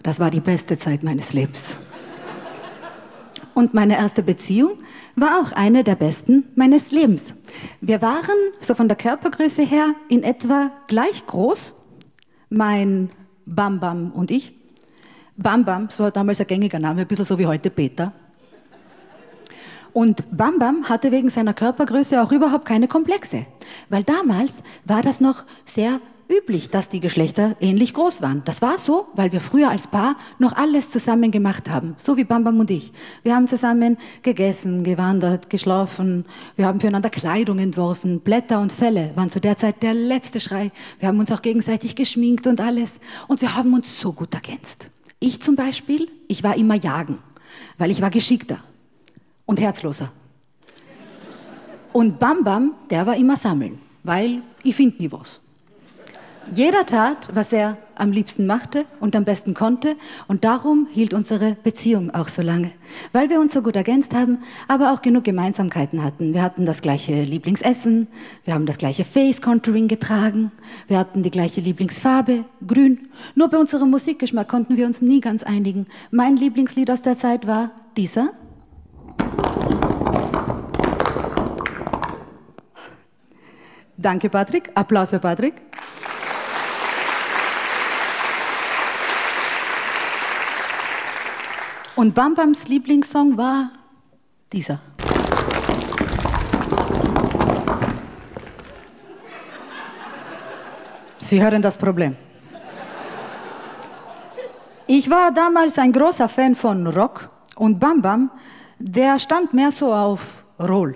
Das war die beste Zeit meines Lebens. Und meine erste Beziehung war auch eine der besten meines Lebens. Wir waren, so von der Körpergröße her, in etwa gleich groß. Mein Bam Bam und ich. Bam Bam, das war damals ein gängiger Name, ein bisschen so wie heute Peter. Und Bam Bam hatte wegen seiner Körpergröße auch überhaupt keine Komplexe. Weil damals war das noch sehr üblich, dass die Geschlechter ähnlich groß waren. Das war so, weil wir früher als Paar noch alles zusammen gemacht haben. So wie Bam Bam und ich. Wir haben zusammen gegessen, gewandert, geschlafen. Wir haben füreinander Kleidung entworfen. Blätter und Felle waren zu der Zeit der letzte Schrei. Wir haben uns auch gegenseitig geschminkt und alles. Und wir haben uns so gut ergänzt. Ich zum Beispiel, ich war immer jagen, weil ich war geschickter und herzloser. Und Bam Bam, der war immer sammeln, weil ich finde nie was. Jeder tat, was er am liebsten machte und am besten konnte, und darum hielt unsere Beziehung auch so lange. Weil wir uns so gut ergänzt haben, aber auch genug Gemeinsamkeiten hatten. Wir hatten das gleiche Lieblingsessen, wir haben das gleiche Face-Contouring getragen, wir hatten die gleiche Lieblingsfarbe, grün. Nur bei unserem Musikgeschmack konnten wir uns nie ganz einigen. Mein Lieblingslied aus der Zeit war dieser. Danke, Patrick. Applaus für Patrick. Und Bam Bams Lieblingssong war dieser. Sie hören das Problem. Ich war damals ein großer Fan von Rock und Bam Bam, der stand mehr so auf Roll.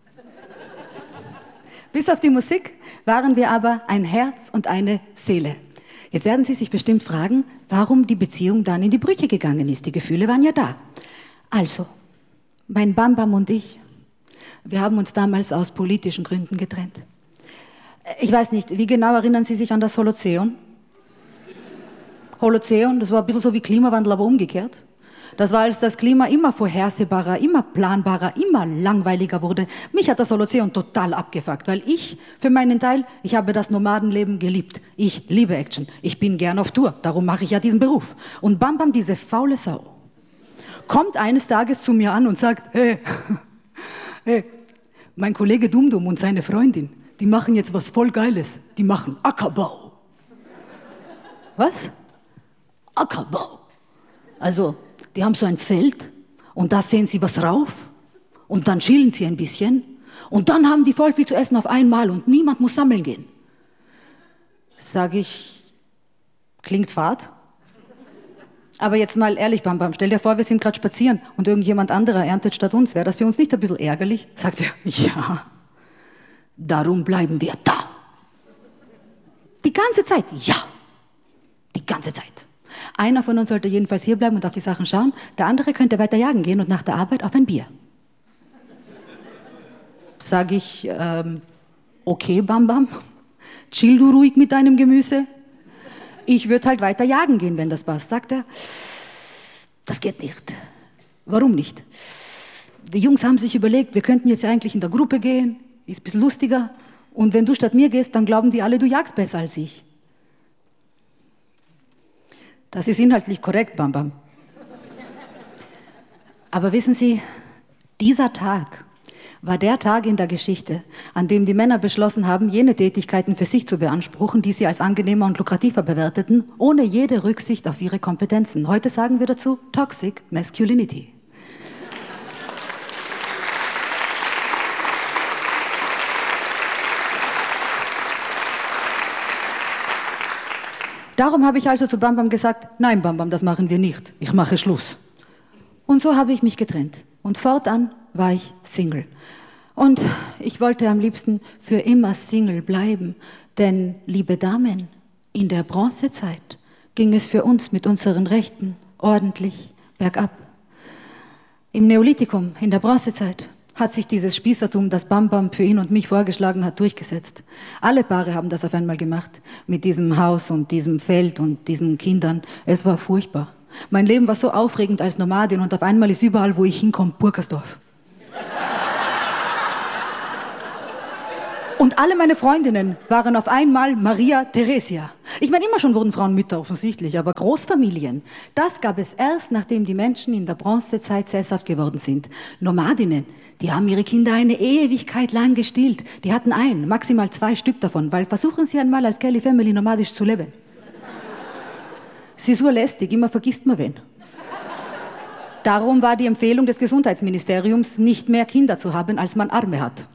Bis auf die Musik waren wir aber ein Herz und eine Seele. Jetzt werden Sie sich bestimmt fragen, warum die Beziehung dann in die Brüche gegangen ist. Die Gefühle waren ja da. Also, mein Bam Bam und ich, wir haben uns damals aus politischen Gründen getrennt. Ich weiß nicht, wie genau erinnern Sie sich an das Holozäon? Holozäon, das war ein bisschen so wie Klimawandel, aber umgekehrt. Das war, als das Klima immer vorhersehbarer, immer planbarer, immer langweiliger wurde. Mich hat das Holozäon total abgefuckt, weil ich, für meinen Teil, ich habe das Nomadenleben geliebt. Ich liebe Action. Ich bin gern auf Tour. Darum mache ich ja diesen Beruf. Und Bam Bam, diese faule Sau, kommt eines Tages zu mir an und sagt, hey, mein Kollege Dum Dum und seine Freundin, die machen jetzt was voll Geiles. Die machen Ackerbau. Was? Ackerbau. Also, die haben so ein Feld und da sehen sie was rauf und dann chillen sie ein bisschen und dann haben die voll viel zu essen auf einmal und niemand muss sammeln gehen. Sag ich, klingt fad. Aber jetzt mal ehrlich, Bam Bam, stell dir vor, wir sind gerade spazieren und irgendjemand anderer erntet statt uns. Wäre das für uns nicht ein bisschen ärgerlich? Sagt er, ja, darum bleiben wir da. Die ganze Zeit, ja, die ganze Zeit. Einer von uns sollte jedenfalls hierbleiben und auf die Sachen schauen. Der andere könnte weiter jagen gehen und nach der Arbeit auf ein Bier. Sag ich, okay, Bam Bam, chill du ruhig mit deinem Gemüse. Ich würde halt weiter jagen gehen, wenn das passt. Sagt er, das geht nicht. Warum nicht? Die Jungs haben sich überlegt, wir könnten jetzt ja eigentlich in der Gruppe gehen, ist ein bisschen lustiger. Und wenn du statt mir gehst, dann glauben die alle, du jagst besser als ich. Das ist inhaltlich korrekt, Bam Bam. Aber wissen Sie, dieser Tag war der Tag in der Geschichte, an dem die Männer beschlossen haben, jene Tätigkeiten für sich zu beanspruchen, die sie als angenehmer und lukrativer bewerteten, ohne jede Rücksicht auf ihre Kompetenzen. Heute sagen wir dazu Toxic Masculinity. Darum habe ich also zu Bam Bam gesagt, nein Bam Bam, das machen wir nicht, ich mache Schluss. Und so habe ich mich getrennt und fortan war ich Single. Und ich wollte am liebsten für immer Single bleiben, denn, liebe Damen, in der Bronzezeit ging es für uns mit unseren Rechten ordentlich bergab. Im Neolithikum, in der Bronzezeit, hat sich dieses Spießertum, das Bam Bam für ihn und mich vorgeschlagen hat, durchgesetzt. Alle Paare haben das auf einmal gemacht, mit diesem Haus und diesem Feld und diesen Kindern. Es war furchtbar. Mein Leben war so aufregend als Nomadin und auf einmal ist überall, wo ich hinkomme, Burkersdorf. Und alle meine Freundinnen waren auf einmal Maria Theresia. Ich meine, immer schon wurden Frauen Mütter offensichtlich, aber Großfamilien, das gab es erst, nachdem die Menschen in der Bronzezeit sesshaft geworden sind. Nomadinnen, die haben ihre Kinder eine Ewigkeit lang gestillt. Die hatten maximal 2 Stück davon, weil versuchen Sie einmal als Kelly Family nomadisch zu leben. Sie ist urlästig, immer vergisst man wen. Darum war die Empfehlung des Gesundheitsministeriums, nicht mehr Kinder zu haben, als man Arme hat.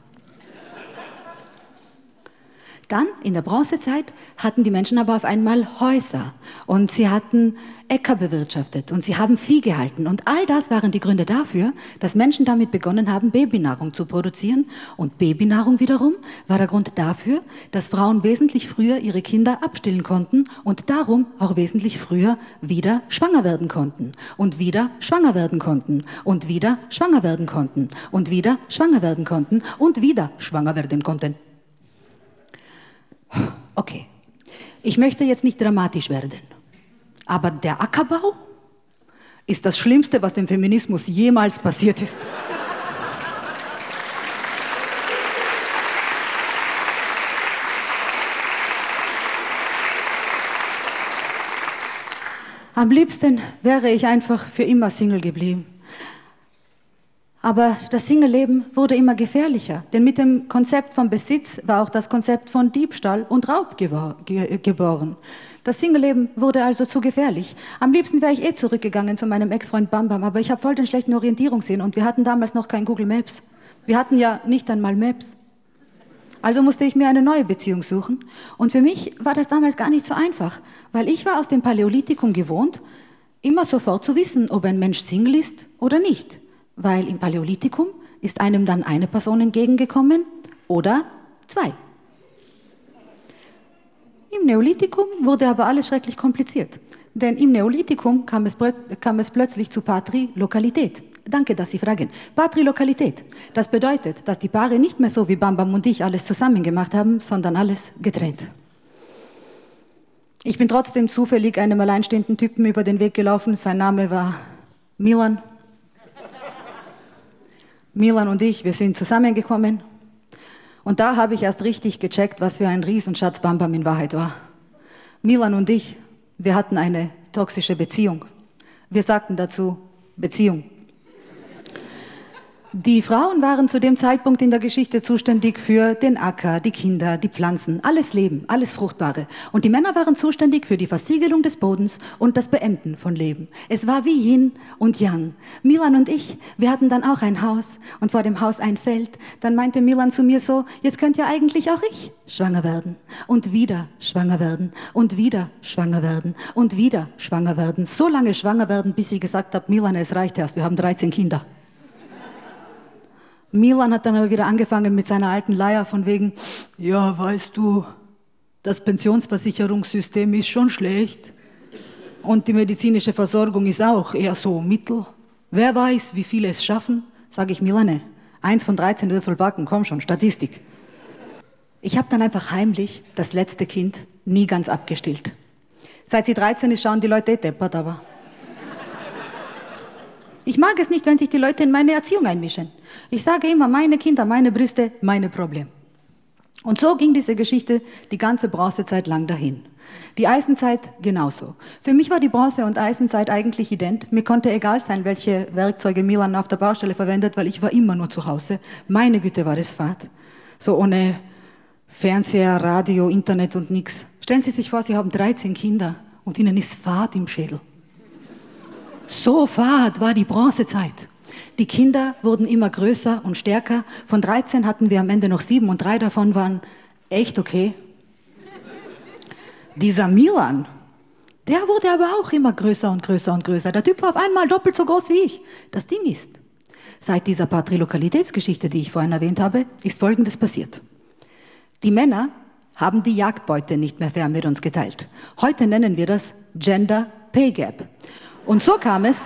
Dann, in der Bronzezeit, hatten die Menschen aber auf einmal Häuser und sie hatten Äcker bewirtschaftet und sie haben Vieh gehalten. Und all das waren die Gründe dafür, dass Menschen damit begonnen haben, Babynahrung zu produzieren. Und Babynahrung wiederum war der Grund dafür, dass Frauen wesentlich früher ihre Kinder abstillen konnten und darum auch wesentlich früher wieder schwanger werden konnten. Und wieder schwanger werden konnten. Und wieder schwanger werden konnten. Und wieder schwanger werden konnten. Und wieder schwanger werden konnten. Okay, ich möchte jetzt nicht dramatisch werden, aber der Ackerbau ist das Schlimmste, was dem Feminismus jemals passiert ist. Am liebsten wäre ich einfach für immer Single geblieben. Aber das Single-Leben wurde immer gefährlicher, denn mit dem Konzept von Besitz war auch das Konzept von Diebstahl und Raub geboren. Das Single-Leben wurde also zu gefährlich. Am liebsten wäre ich zurückgegangen zu meinem Ex-Freund Bam Bam, aber ich habe voll den schlechten Orientierungssinn und wir hatten damals noch kein Google Maps. Wir hatten ja nicht einmal Maps. Also musste ich mir eine neue Beziehung suchen und für mich war das damals gar nicht so einfach, weil ich war aus dem Paläolithikum gewohnt, immer sofort zu wissen, ob ein Mensch Single ist oder nicht. Weil im Paläolithikum ist einem dann eine Person entgegengekommen oder 2. Im Neolithikum wurde aber alles schrecklich kompliziert. Denn im Neolithikum kam es plötzlich zu Patrilokalität. Danke, dass Sie fragen. Patrilokalität. Das bedeutet, dass die Paare nicht mehr so wie Bam Bam und ich alles zusammen gemacht haben, sondern alles getrennt. Ich bin trotzdem zufällig einem alleinstehenden Typen über den Weg gelaufen. Sein Name war Milan. Milan und ich, wir sind zusammengekommen und da habe ich erst richtig gecheckt, was für ein Riesenschatz Bam Bam in Wahrheit war. Milan und ich, wir hatten eine toxische Beziehung. Wir sagten dazu Beziehung. Die Frauen waren zu dem Zeitpunkt in der Geschichte zuständig für den Acker, die Kinder, die Pflanzen, alles Leben, alles Fruchtbare. Und die Männer waren zuständig für die Versiegelung des Bodens und das Beenden von Leben. Es war wie Yin und Yang. Milan und ich, wir hatten dann auch ein Haus und vor dem Haus ein Feld. Dann meinte Milan zu mir so, jetzt könnt ja eigentlich auch ich schwanger werden. Und wieder schwanger werden. Und wieder schwanger werden. Und wieder schwanger werden. So lange schwanger werden, bis ich gesagt habe, Milan, es reicht erst, wir haben 13 Kinder. Milan hat dann aber wieder angefangen mit seiner alten Leier von wegen, ja, weißt du, das Pensionsversicherungssystem ist schon schlecht und die medizinische Versorgung ist auch eher so mittel. Wer weiß, wie viele es schaffen? Sage ich, Milane, 1 von 13 wird soll backen, komm schon, Statistik. Ich habe dann einfach heimlich das letzte Kind nie ganz abgestillt. Seit sie 13 ist, schauen die Leute deppert, aber... Ich mag es nicht, wenn sich die Leute in meine Erziehung einmischen. Ich sage immer, meine Kinder, meine Brüste, meine Probleme. Und so ging diese Geschichte die ganze Bronzezeit lang dahin. Die Eisenzeit genauso. Für mich war die Bronze- und Eisenzeit eigentlich ident. Mir konnte egal sein, welche Werkzeuge Milan auf der Baustelle verwendet, weil ich war immer nur zu Hause. Meine Güte war es Fahrt. So ohne Fernseher, Radio, Internet und nix. Stellen Sie sich vor, Sie haben 13 Kinder und Ihnen ist Fahrt im Schädel. So fad war die Bronzezeit. Die Kinder wurden immer größer und stärker. Von 13 hatten wir am Ende noch 7 und 3 davon waren echt okay. Dieser Milan, der wurde aber auch immer größer und größer und größer. Der Typ war auf einmal doppelt so groß wie ich. Das Ding ist, seit dieser Patrilokalitätsgeschichte, die ich vorhin erwähnt habe, ist Folgendes passiert. Die Männer haben die Jagdbeute nicht mehr fair mit uns geteilt. Heute nennen wir das Gender Pay Gap. Und so kam es,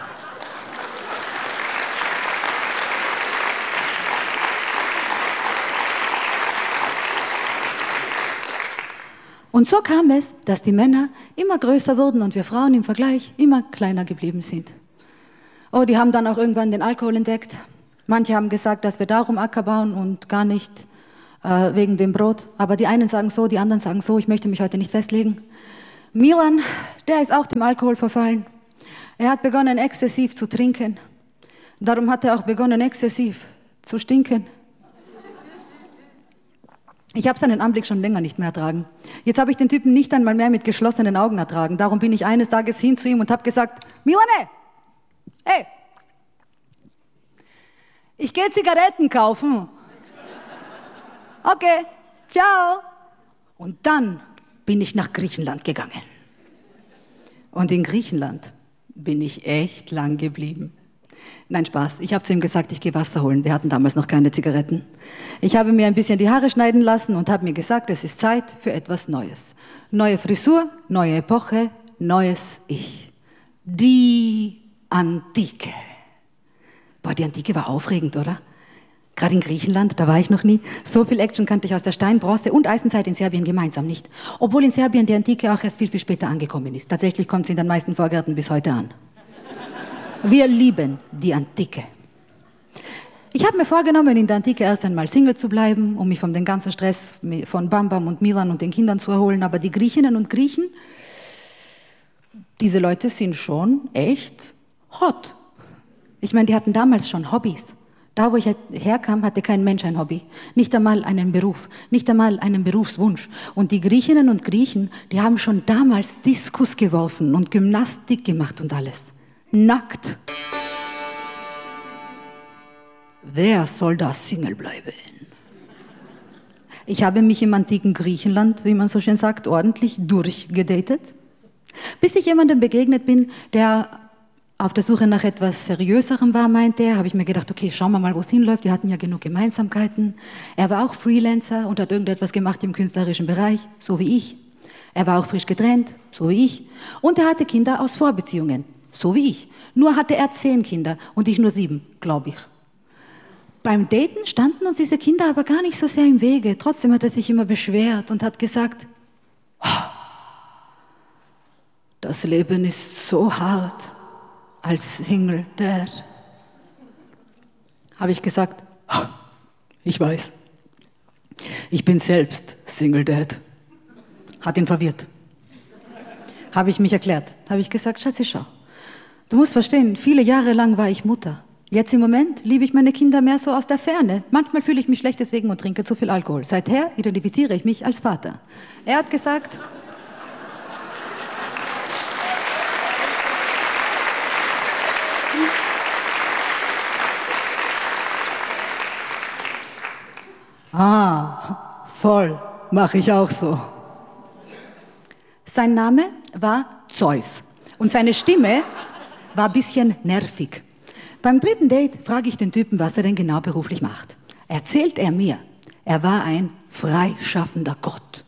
dass die Männer immer größer wurden und wir Frauen im Vergleich immer kleiner geblieben sind. Oh, die haben dann auch irgendwann den Alkohol entdeckt. Manche haben gesagt, dass wir darum Acker bauen und gar nicht wegen dem Brot. Aber die einen sagen so, die anderen sagen so. Ich möchte mich heute nicht festlegen. Milan, der ist auch dem Alkohol verfallen. Er hat begonnen, exzessiv zu trinken. Darum hat er auch begonnen, exzessiv zu stinken. Ich habe seinen Anblick schon länger nicht mehr ertragen. Jetzt habe ich den Typen nicht einmal mehr mit geschlossenen Augen ertragen. Darum bin ich eines Tages hin zu ihm und habe gesagt, Milane, hey, ich gehe Zigaretten kaufen. Okay, ciao. Und dann bin ich nach Griechenland gegangen. Und in Griechenland bin ich echt lang geblieben. Nein, Spaß. Ich habe zu ihm gesagt, ich gehe Wasser holen. Wir hatten damals noch keine Zigaretten. Ich habe mir ein bisschen die Haare schneiden lassen und habe mir gesagt, es ist Zeit für etwas Neues. Neue Frisur, neue Epoche, neues Ich. Die Antike. Boah, die Antike war aufregend, oder? Gerade in Griechenland, da war ich noch nie. So viel Action kannte ich aus der Stein-, Bronze- und Eisenzeit in Serbien gemeinsam nicht. Obwohl in Serbien die Antike auch erst viel, viel später angekommen ist. Tatsächlich kommt sie in den meisten Vorgärten bis heute an. Wir lieben die Antike. Ich habe mir vorgenommen, in der Antike erst einmal Single zu bleiben, um mich von dem ganzen Stress von Bam Bam und Milan und den Kindern zu erholen. Aber die Griechinnen und Griechen, diese Leute sind schon echt hot. Ich meine, die hatten damals schon Hobbys. Da, wo ich herkam, hatte kein Mensch ein Hobby. Nicht einmal einen Beruf, nicht einmal einen Berufswunsch. Und die Griechinnen und Griechen, die haben schon damals Diskus geworfen und Gymnastik gemacht und alles. Nackt. Wer soll da Single bleiben? Ich habe mich im antiken Griechenland, wie man so schön sagt, ordentlich durchgedatet, bis ich jemandem begegnet bin, der auf der Suche nach etwas Seriöserem war, meinte er. Habe ich mir gedacht, okay, schauen wir mal, wo es hinläuft. Wir hatten ja genug Gemeinsamkeiten. Er war auch Freelancer und hat irgendetwas gemacht im künstlerischen Bereich, so wie ich. Er war auch frisch getrennt, so wie ich. Und er hatte Kinder aus Vorbeziehungen, so wie ich. Nur hatte er 10 Kinder und ich nur 7, glaube ich. Beim Daten standen uns diese Kinder aber gar nicht so sehr im Wege. Trotzdem hat er sich immer beschwert und hat gesagt, das Leben ist so hart als Single Dad. Habe ich gesagt, ich weiß, ich bin selbst Single Dad. Hat ihn verwirrt. Habe ich mich erklärt. Habe ich gesagt, Schatzi, schau. Du musst verstehen, viele Jahre lang war ich Mutter. Jetzt im Moment liebe ich meine Kinder mehr so aus der Ferne. Manchmal fühle ich mich schlecht deswegen und trinke zu viel Alkohol. Seither identifiziere ich mich als Vater. Er hat gesagt, voll, mache ich auch so. Sein Name war Zeus und seine Stimme war ein bisschen nervig. Beim 3. Date frage ich den Typen, was er denn genau beruflich macht. Erzählt er mir, er war ein freischaffender Gott.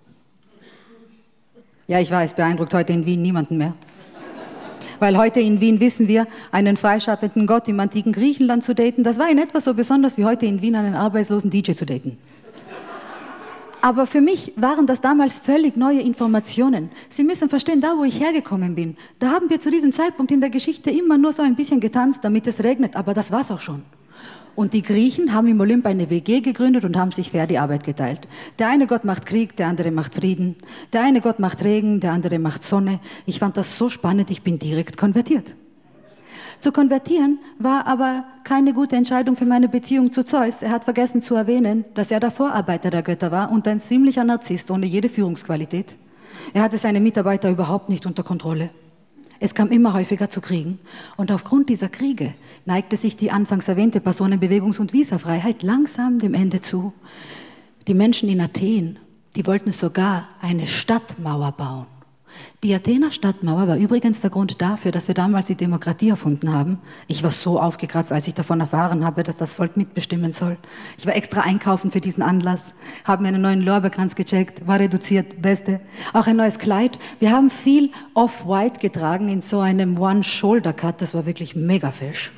Ja, ich weiß, beeindruckt heute in Wien niemanden mehr. Weil heute in Wien wissen wir, einen freischaffenden Gott im antiken Griechenland zu daten, das war in etwa so besonders wie heute in Wien einen arbeitslosen DJ zu daten. Aber für mich waren das damals völlig neue Informationen. Sie müssen verstehen, da wo ich hergekommen bin, da haben wir zu diesem Zeitpunkt in der Geschichte immer nur so ein bisschen getanzt, damit es regnet, aber das war's auch schon. Und die Griechen haben im Olymp eine WG gegründet und haben sich fair die Arbeit geteilt. Der eine Gott macht Krieg, der andere macht Frieden. Der eine Gott macht Regen, der andere macht Sonne. Ich fand das so spannend, ich bin direkt konvertiert. Zu konvertieren war aber keine gute Entscheidung für meine Beziehung zu Zeus. Er hat vergessen zu erwähnen, dass er der Vorarbeiter der Götter war und ein ziemlicher Narzisst ohne jede Führungsqualität. Er hatte seine Mitarbeiter überhaupt nicht unter Kontrolle. Es kam immer häufiger zu Kriegen und aufgrund dieser Kriege neigte sich die anfangs erwähnte Personenbewegungs- und Visafreiheit langsam dem Ende zu. Die Menschen in Athen, die wollten sogar eine Stadtmauer bauen. Die Athener Stadtmauer war übrigens der Grund dafür, dass wir damals die Demokratie erfunden haben. Ich war so aufgekratzt, als ich davon erfahren habe, dass das Volk mitbestimmen soll. Ich war extra einkaufen für diesen Anlass, habe mir einen neuen Lorbeerkranz gecheckt, war reduziert, beste. Auch ein neues Kleid. Wir haben viel Off-White getragen in so einem One-Shoulder-Cut, das war wirklich mega fesch.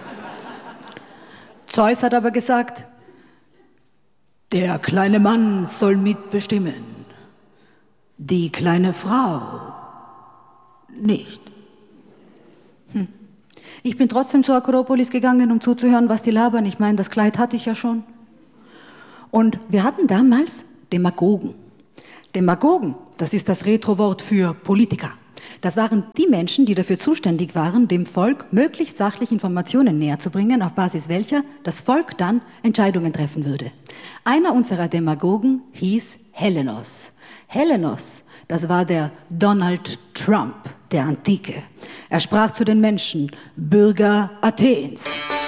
Zeus hat aber gesagt, der kleine Mann soll mitbestimmen. Die kleine Frau nicht. Ich bin trotzdem zur Akropolis gegangen, um zuzuhören, was die labern. Ich meine, das Kleid hatte ich ja schon. Und wir hatten damals Demagogen. Demagogen, das ist das Retrowort für Politiker. Das waren die Menschen, die dafür zuständig waren, dem Volk möglichst sachlich Informationen näher zu bringen, auf Basis welcher das Volk dann Entscheidungen treffen würde. Einer unserer Demagogen hieß Helenos. Helenos, das war der Donald Trump der Antike. Er sprach zu den Menschen: Bürger Athens,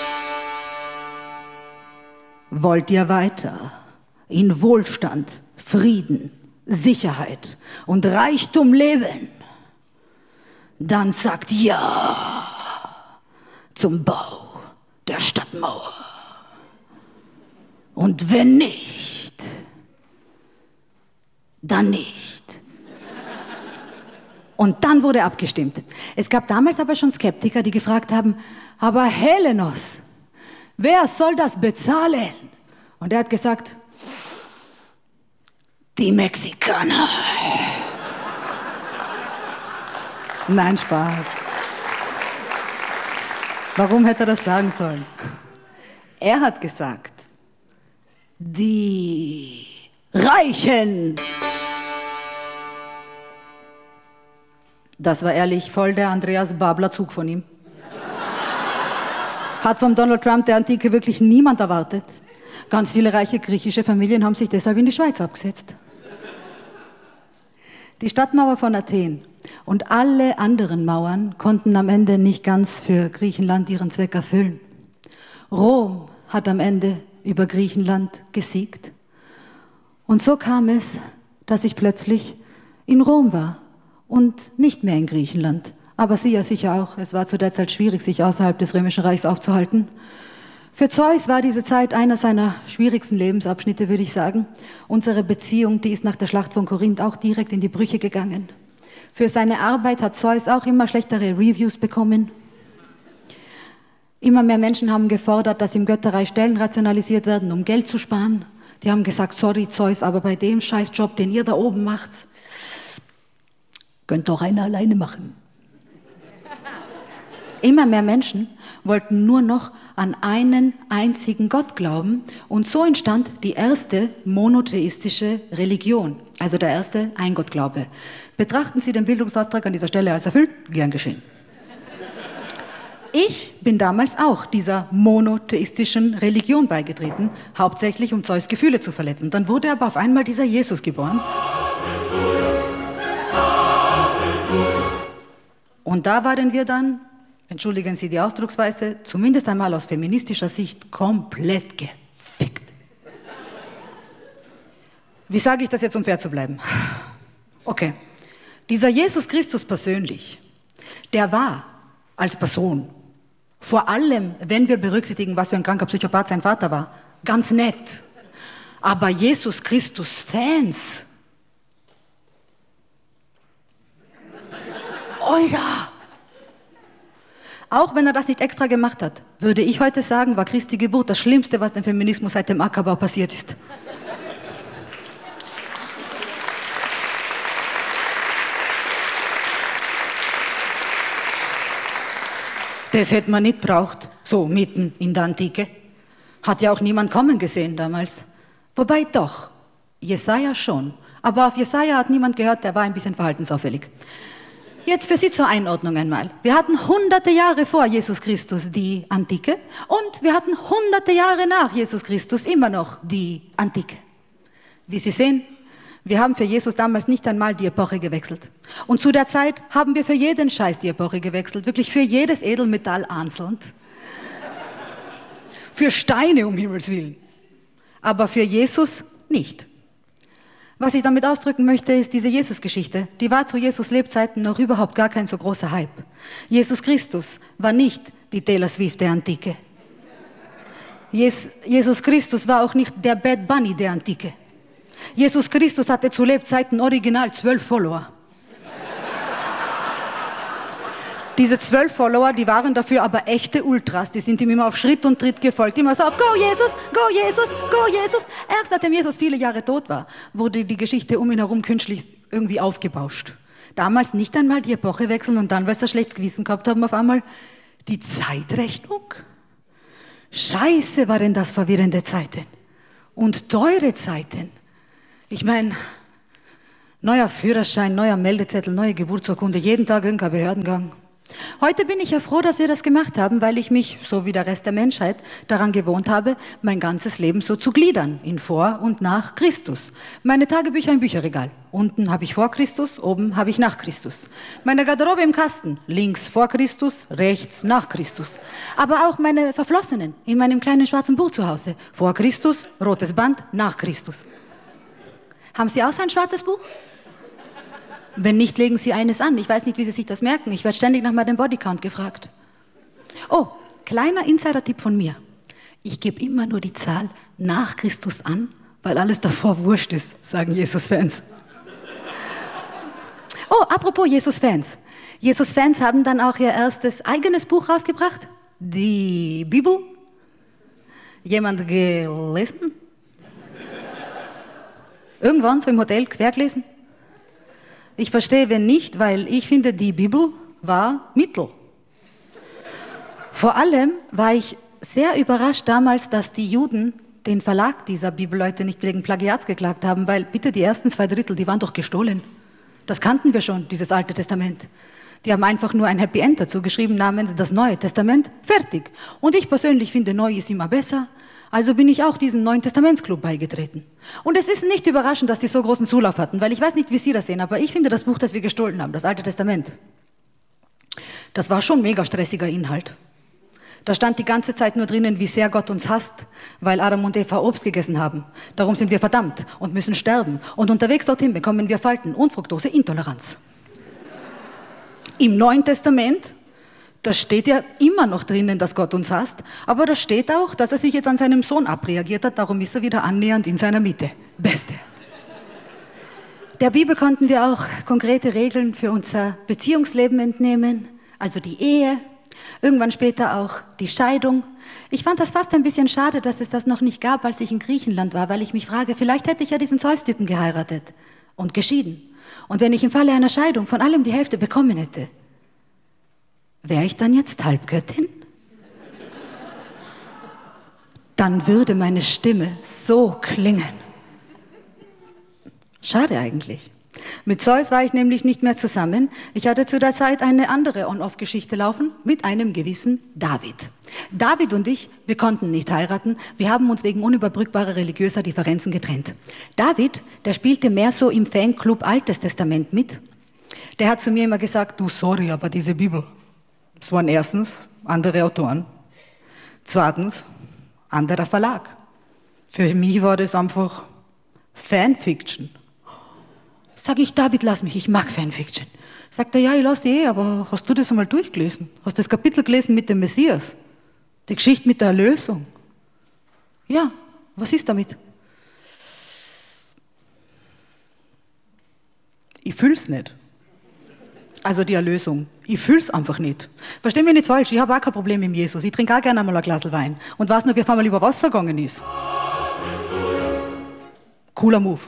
wollt ihr weiter in Wohlstand, Frieden, Sicherheit und Reichtum leben? Dann sagt ja zum Bau der Stadtmauer. Und wenn nicht, dann nicht. Und dann wurde abgestimmt. Es gab damals aber schon Skeptiker, die gefragt haben: aber Helenos, wer soll das bezahlen? Und er hat gesagt: die Mexikaner. Nein, Spaß. Warum hätte er das sagen sollen? Er hat gesagt: die Reichen. Das war ehrlich voll der Andreas Babler-Zug von ihm. Hat vom Donald Trump der Antike wirklich niemand erwartet. Ganz viele reiche griechische Familien haben sich deshalb in die Schweiz abgesetzt. Die Stadtmauer von Athen und alle anderen Mauern konnten am Ende nicht ganz für Griechenland ihren Zweck erfüllen. Rom hat am Ende über Griechenland gesiegt. Und so kam es, dass ich plötzlich in Rom war und nicht mehr in Griechenland. Aber Sie ja sicher auch. Es war zu der Zeit schwierig, sich außerhalb des Römischen Reichs aufzuhalten. Für Zeus war diese Zeit einer seiner schwierigsten Lebensabschnitte, würde ich sagen. Unsere Beziehung, die ist nach der Schlacht von Korinth auch direkt in die Brüche gegangen. Für seine Arbeit hat Zeus auch immer schlechtere Reviews bekommen. Immer mehr Menschen haben gefordert, dass im Götterreich Stellen rationalisiert werden, um Geld zu sparen. Die haben gesagt: sorry Zeus, aber bei dem Scheißjob, den ihr da oben macht, könnt doch einer alleine machen. Immer mehr Menschen wollten nur noch an einen einzigen Gott glauben, und so entstand die erste monotheistische Religion, also der erste Eingottglaube. Betrachten Sie den Bildungsauftrag an dieser Stelle als erfüllt? Gern geschehen. Ich bin damals auch dieser monotheistischen Religion beigetreten, hauptsächlich um Zeus' Gefühle zu verletzen. Dann wurde aber auf einmal dieser Jesus geboren. Und da waren wir dann, entschuldigen Sie die Ausdrucksweise, zumindest einmal aus feministischer Sicht komplett gefickt. Wie sage ich das jetzt, um fair zu bleiben? Okay, dieser Jesus Christus persönlich, der war als Person, vor allem, wenn wir berücksichtigen, was für ein kranker Psychopath sein Vater war, ganz nett. Aber Jesus Christus Fans, Alter! Auch wenn er das nicht extra gemacht hat, würde ich heute sagen, war Christi Geburt das Schlimmste, was dem Feminismus seit dem Ackerbau passiert ist. Das hätte man nicht braucht, so mitten in der Antike. Hat ja auch niemand kommen gesehen damals. Wobei doch, Jesaja schon. Aber auf Jesaja hat niemand gehört, der war ein bisschen verhaltensauffällig. Jetzt für Sie zur Einordnung einmal. Wir hatten hunderte Jahre vor Jesus Christus die Antike und wir hatten hunderte Jahre nach Jesus Christus immer noch die Antike. Wie Sie sehen, wir haben für Jesus damals nicht einmal die Epoche gewechselt. Und zu der Zeit haben wir für jeden Scheiß die Epoche gewechselt, wirklich für jedes Edelmetall einzeln. Für Steine, um Himmels Willen. Aber für Jesus nicht. Was ich damit ausdrücken möchte, ist diese Jesus-Geschichte. Die war zu Jesus Lebzeiten noch überhaupt gar kein so großer Hype. Jesus Christus war nicht die Taylor Swift der Antike. Jesus Christus war auch nicht der Bad Bunny der Antike. Jesus Christus hatte zu Lebzeiten original 12 Follower. Diese 12 Follower, die waren dafür aber echte Ultras. Die sind ihm immer auf Schritt und Tritt gefolgt. Immer so auf Go Jesus, Go Jesus, Go Jesus. Erst nachdem Jesus viele Jahre tot war, wurde die Geschichte um ihn herum künstlich irgendwie aufgebauscht. Damals nicht einmal die Epoche wechseln und dann, weil sie ein schlechtes Gewissen gehabt haben, auf einmal die Zeitrechnung. Scheiße, waren das verwirrende Zeiten. und teure Zeiten. Ich meine, neuer Führerschein, neuer Meldezettel, neue Geburtsurkunde, jeden Tag irgendein Behördengang. Heute bin ich ja froh, dass wir das gemacht haben, weil ich mich, so wie der Rest der Menschheit, daran gewohnt habe, mein ganzes Leben so zu gliedern, in vor und nach Christus. Meine Tagebücher im Bücherregal. Unten habe ich vor Christus, oben habe ich nach Christus. Meine Garderobe im Kasten, links vor Christus, rechts nach Christus. Aber auch meine Verflossenen in meinem kleinen schwarzen Buch zu Hause. Vor Christus, rotes Band, nach Christus. Haben Sie auch so ein schwarzes Buch? Wenn nicht, legen Sie eines an. Ich weiß nicht, wie Sie sich das merken. Ich werde ständig nach meinem Bodycount gefragt. Oh, kleiner Insider-Tipp von mir. Ich gebe immer nur die Zahl nach Christus an, weil alles davor wurscht ist, sagen Jesus-Fans. Oh, apropos Jesus-Fans. Jesus-Fans haben dann auch ihr erstes eigenes Buch rausgebracht. Die Bibel. Jemand gelesen? Irgendwann so im Hotel quer gelesen? Ich verstehe, wenn nicht, weil ich finde, die Bibel war Mittel. Vor allem war ich sehr überrascht damals, dass die Juden den Verlag dieser Bibelleute nicht wegen Plagiats geklagt haben, weil bitte die ersten 2 Drittel, die waren doch gestohlen. Das kannten wir schon, dieses Alte Testament. Die haben einfach nur ein Happy End dazu geschrieben namens das Neue Testament, fertig. Und ich persönlich finde, neu ist immer besser. Also bin ich auch diesem Neuen Testamentsclub beigetreten. Und es ist nicht überraschend, dass die so großen Zulauf hatten, weil ich weiß nicht, wie Sie das sehen, aber ich finde das Buch, das wir gestohlen haben, das Alte Testament, das war schon mega stressiger Inhalt. Da stand die ganze Zeit nur drinnen, wie sehr Gott uns hasst, weil Adam und Eva Obst gegessen haben. Darum sind wir verdammt und müssen sterben. Und unterwegs dorthin bekommen wir Falten und Fructoseintoleranz. Im Neuen Testament, da steht ja immer noch drinnen, dass Gott uns hasst, aber da steht auch, dass er sich jetzt an seinem Sohn abreagiert hat, darum ist er wieder annähernd in seiner Mitte. Beste. Der Bibel konnten wir auch konkrete Regeln für unser Beziehungsleben entnehmen, also die Ehe, irgendwann später auch die Scheidung. Ich fand das fast ein bisschen schade, dass es das noch nicht gab, als ich in Griechenland war, weil ich mich frage, vielleicht hätte ich ja diesen Zeus-Typen geheiratet und geschieden. Und wenn ich im Falle einer Scheidung von allem die Hälfte bekommen hätte, wäre ich dann jetzt Halbgöttin? Dann würde meine Stimme so klingen. Schade eigentlich. Mit Zeus war ich nämlich nicht mehr zusammen. Ich hatte zu der Zeit eine andere On-Off-Geschichte laufen mit einem gewissen David. David und ich, wir konnten nicht heiraten. Wir haben uns wegen unüberbrückbarer religiöser Differenzen getrennt. David, der spielte mehr so im Fanclub Altes Testament mit. Der hat zu mir immer gesagt, du sorry, aber diese Bibel. Das waren erstens andere Autoren, zweitens anderer Verlag. Für mich war das einfach Fanfiction. Sag ich, David, lass mich, ich mag Fanfiction. Sagt er, ja, ich lass die aber hast du das einmal durchgelesen? Hast du das Kapitel gelesen mit dem Messias? Die Geschichte mit der Erlösung? Ja, was ist damit? Ich fühl's nicht. Also die Erlösung. Ich fühl's einfach nicht. Verstehen wir nicht falsch, ich habe auch kein Problem mit Jesus. Ich trinke auch gerne einmal ein Glas Wein. Und weiß nur, wie auf einmal über Wasser gegangen ist. Cooler Move.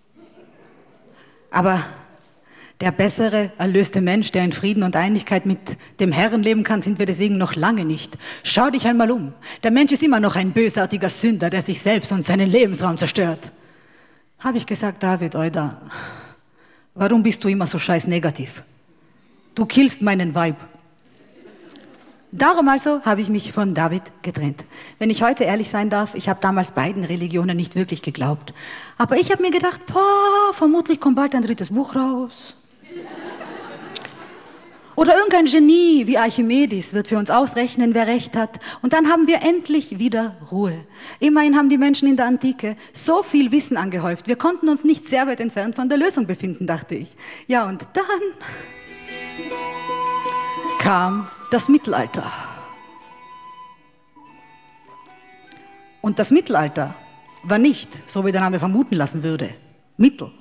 Aber der bessere, erlöste Mensch, der in Frieden und Einigkeit mit dem Herrn leben kann, sind wir deswegen noch lange nicht. Schau dich einmal um. Der Mensch ist immer noch ein bösartiger Sünder, der sich selbst und seinen Lebensraum zerstört. Habe ich gesagt, David, Alter, warum bist du immer so scheiß negativ? Du killst meinen Vibe. Darum also habe ich mich von David getrennt. Wenn ich heute ehrlich sein darf, ich habe damals beiden Religionen nicht wirklich geglaubt. Aber ich habe mir gedacht, vermutlich kommt bald ein 3. Buch raus. Oder irgendein Genie wie Archimedes wird für uns ausrechnen, wer recht hat. Und dann haben wir endlich wieder Ruhe. Immerhin haben die Menschen in der Antike so viel Wissen angehäuft. Wir konnten uns nicht sehr weit entfernt von der Lösung befinden, dachte ich. Ja, und dann kam das Mittelalter. Und das Mittelalter war nicht, so wie der Name vermuten lassen würde, Mittel.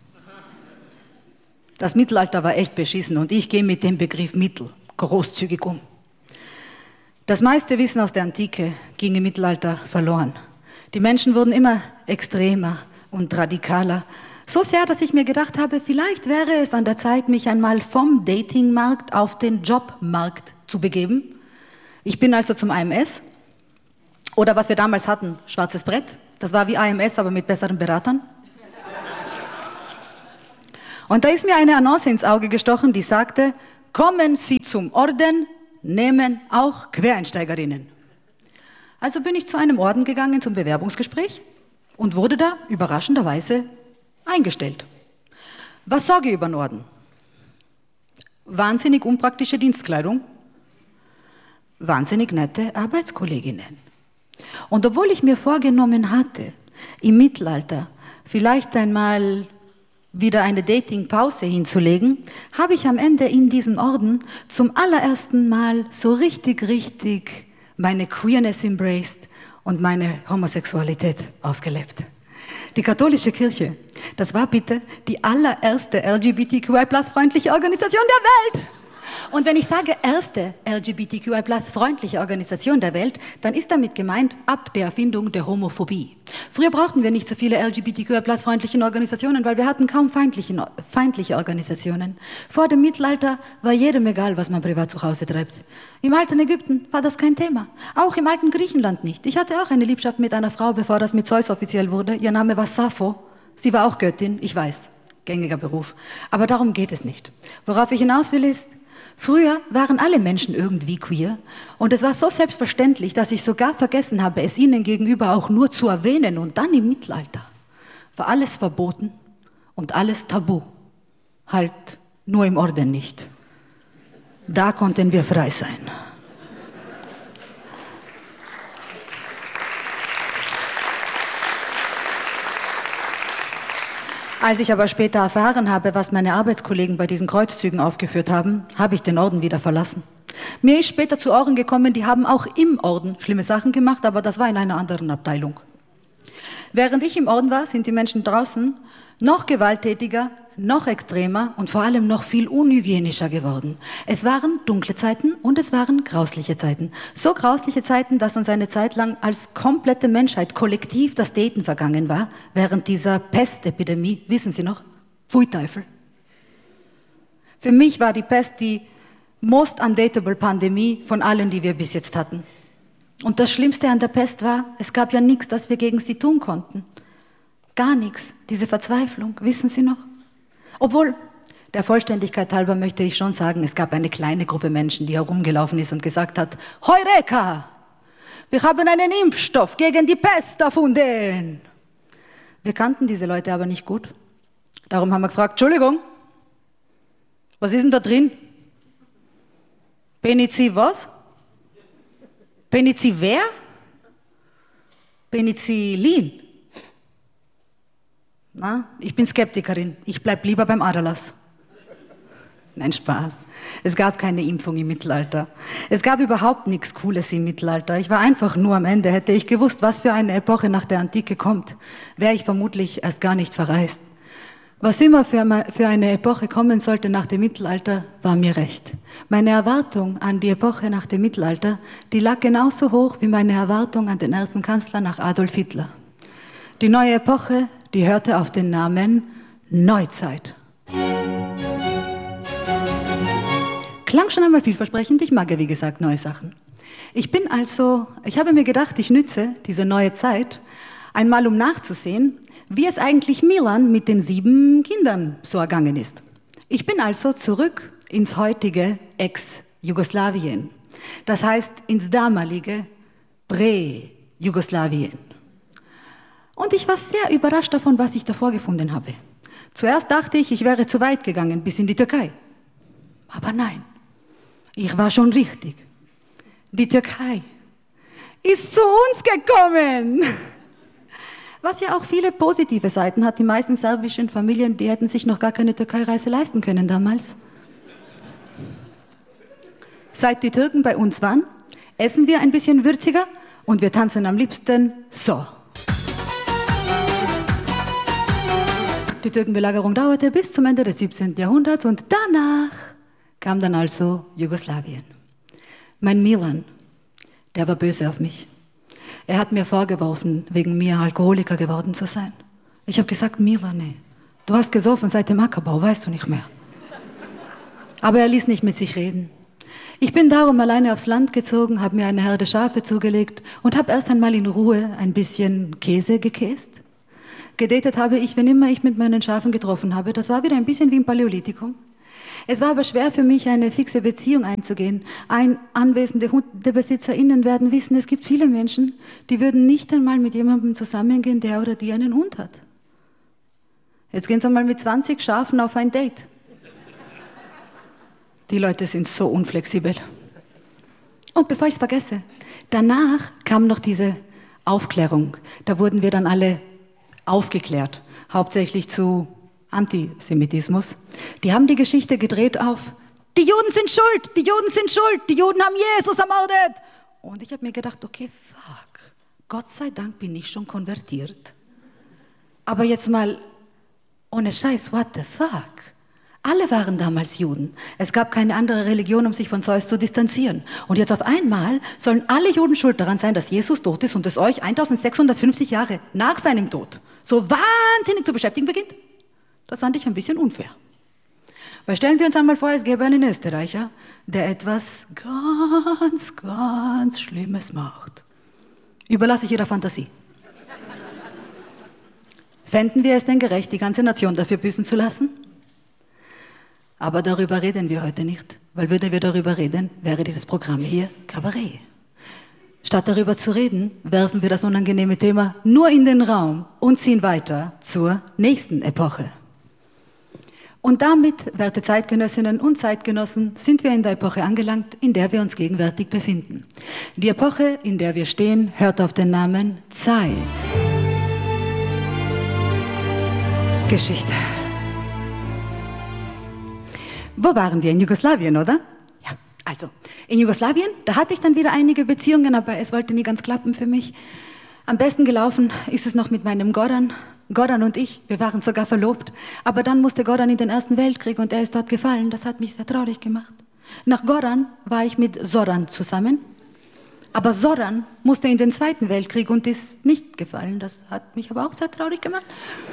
Das Mittelalter war echt beschissen und ich gehe mit dem Begriff Mittel großzügig um. Das meiste Wissen aus der Antike ging im Mittelalter verloren. Die Menschen wurden immer extremer und radikaler. So sehr, dass ich mir gedacht habe, vielleicht wäre es an der Zeit, mich einmal vom Datingmarkt auf den Jobmarkt zu begeben. Ich bin also zum AMS oder was wir damals hatten, schwarzes Brett, Das war wie AMS, aber mit besseren Beratern. Und da ist mir eine Annonce ins Auge gestochen, die sagte, kommen Sie zum Orden, nehmen auch Quereinsteigerinnen. Also bin ich zu einem Orden gegangen zum Bewerbungsgespräch und wurde da überraschenderweise eingestellt. Was sage ich über den Orden? Wahnsinnig unpraktische Dienstkleidung, wahnsinnig nette Arbeitskolleginnen. Und obwohl ich mir vorgenommen hatte, im Mittelalter vielleicht einmal wieder eine Dating-Pause hinzulegen, habe ich am Ende in diesem Orden zum allerersten Mal so richtig meine Queerness embraced und meine Homosexualität ausgelebt. Die katholische Kirche, das war bitte die allererste LGBTQI+-freundliche Organisation der Welt. Und wenn ich sage erste LGBTQI+-freundliche Organisation der Welt, dann ist damit gemeint ab der Erfindung der Homophobie. Früher brauchten wir nicht so viele LGBTQI+-freundlichen Organisationen, weil wir hatten kaum feindliche Organisationen. Vor dem Mittelalter war jedem egal, was man privat zu Hause treibt. Im alten Ägypten war das kein Thema. Auch im alten Griechenland nicht. Ich hatte auch eine Liebschaft mit einer Frau, bevor das mit Zeus offiziell wurde. Ihr Name war Sappho. Sie war auch Göttin, ich weiß. Gängiger Beruf. Aber darum geht es nicht. Worauf ich hinaus will ist, früher waren alle Menschen irgendwie queer und es war so selbstverständlich, dass ich sogar vergessen habe, es ihnen gegenüber auch nur zu erwähnen. Und dann im Mittelalter war alles verboten und alles tabu. Halt nur im Orden nicht. Da konnten wir frei sein. Als ich aber später erfahren habe, was meine Arbeitskollegen bei diesen Kreuzzügen aufgeführt haben, habe ich den Orden wieder verlassen. Mir ist später zu Ohren gekommen, die haben auch im Orden schlimme Sachen gemacht, aber das war in einer anderen Abteilung. Während ich im Orden war, sind die Menschen draußen noch gewalttätiger, noch extremer und vor allem noch viel unhygienischer geworden. Es waren dunkle Zeiten und es waren grausliche Zeiten. So grausliche Zeiten, dass uns eine Zeit lang als komplette Menschheit kollektiv das Daten vergangen war, während dieser Pestepidemie, wissen Sie noch? Pfui Teufel. Für mich war die Pest die most undateable Pandemie von allen, die wir bis jetzt hatten. Und das Schlimmste an der Pest war, es gab ja nichts, das wir gegen sie tun konnten. Gar nichts, diese Verzweiflung, wissen Sie noch? Obwohl, der Vollständigkeit halber möchte ich schon sagen, es gab eine kleine Gruppe Menschen, die herumgelaufen ist und gesagt hat, Heureka, wir haben einen Impfstoff gegen die Pest erfunden. Wir kannten diese Leute aber nicht gut. Darum haben wir gefragt, Entschuldigung, was ist denn da drin? Penicillin was? Penicillin wer? Penicillin. Na, ich bin Skeptikerin. Ich bleib lieber beim Aderlass. Nein, Spaß. Es gab keine Impfung im Mittelalter. Es gab überhaupt nichts Cooles im Mittelalter. Ich war einfach nur am Ende. Hätte ich gewusst, was für eine Epoche nach der Antike kommt, wäre ich vermutlich erst gar nicht verreist. Was immer für eine Epoche kommen sollte nach dem Mittelalter, war mir recht. Meine Erwartung an die Epoche nach dem Mittelalter, die lag genauso hoch wie meine Erwartung an den ersten Kanzler nach Adolf Hitler. Die neue Epoche, die hörte auf den Namen Neuzeit. Klang schon einmal vielversprechend, ich mag ja wie gesagt neue Sachen. Ich habe mir gedacht, ich nütze diese neue Zeit einmal, um nachzusehen, wie es eigentlich Milan mit den 7 Kindern so ergangen ist. Ich bin also zurück ins heutige Ex-Jugoslawien, das heißt ins damalige Prä-Jugoslawien. Und ich war sehr überrascht davon, was ich da vorgefunden habe. Zuerst dachte ich, ich wäre zu weit gegangen, bis in die Türkei. Aber nein, ich war schon richtig. Die Türkei ist zu uns gekommen. Was ja auch viele positive Seiten hat. Die meisten serbischen Familien, die hätten sich noch gar keine Türkei-Reise leisten können damals. Seit die Türken bei uns waren, essen wir ein bisschen würziger und wir tanzen am liebsten so. Die Türkenbelagerung dauerte bis zum Ende des 17. Jahrhunderts und danach kam dann also Jugoslawien. Mein Milan, der war böse auf mich. Er hat mir vorgeworfen, wegen mir Alkoholiker geworden zu sein. Ich habe gesagt, Milan, nee, du hast gesoffen seit dem Ackerbau, weißt du nicht mehr. Aber er ließ nicht mit sich reden. Ich bin darum alleine aufs Land gezogen, habe mir eine Herde Schafe zugelegt und habe erst einmal in Ruhe ein bisschen Käse gekäst. Gedatet habe ich, wenn immer ich mit meinen Schafen getroffen habe. Das war wieder ein bisschen wie im Paläolithikum. Es war aber schwer für mich, eine fixe Beziehung einzugehen. Anwesende HundebesitzerInnen werden wissen, es gibt viele Menschen, die würden nicht einmal mit jemandem zusammengehen, der oder die einen Hund hat. Jetzt gehen Sie mal mit 20 Schafen auf ein Date. Die Leute sind so unflexibel. Und bevor ich es vergesse, danach kam noch diese Aufklärung. Da wurden wir dann alle aufgeklärt, hauptsächlich zu Antisemitismus. Die haben die Geschichte gedreht auf, die Juden sind schuld, die Juden sind schuld, die Juden haben Jesus ermordet. Und ich habe mir gedacht, okay, fuck, Gott sei Dank bin ich schon konvertiert. Aber jetzt mal, ohne Scheiß, what the fuck? Alle waren damals Juden. Es gab keine andere Religion, um sich von Zeus zu distanzieren. Und jetzt auf einmal sollen alle Juden schuld daran sein, dass Jesus tot ist und es euch 1650 Jahre nach seinem Tod so wahnsinnig zu beschäftigen beginnt. Das fand ich ein bisschen unfair. Weil stellen wir uns einmal vor, es gäbe einen Österreicher, der etwas ganz, ganz Schlimmes macht. Überlasse ich Ihrer Fantasie. Fänden wir es denn gerecht, die ganze Nation dafür büßen zu lassen? Aber darüber reden wir heute nicht, weil würden wir darüber reden, wäre dieses Programm hier Kabarett. Statt darüber zu reden, werfen wir das unangenehme Thema nur in den Raum und ziehen weiter zur nächsten Epoche. Und damit, werte Zeitgenössinnen und Zeitgenossen, sind wir in der Epoche angelangt, in der wir uns gegenwärtig befinden. Die Epoche, in der wir stehen, hört auf den Namen Zeit. Geschichte. Wo waren wir? In Jugoslawien, oder? Ja, also, in Jugoslawien, da hatte ich dann wieder einige Beziehungen, aber es wollte nie ganz klappen für mich. Am besten gelaufen ist es noch mit meinem Goran. Goran und ich, wir waren sogar verlobt. Aber dann musste Goran in den Ersten Weltkrieg und er ist dort gefallen. Das hat mich sehr traurig gemacht. Nach Goran war ich mit Zoran zusammen. Aber Zoran musste in den Zweiten Weltkrieg und ist nicht gefallen. Das hat mich aber auch sehr traurig gemacht.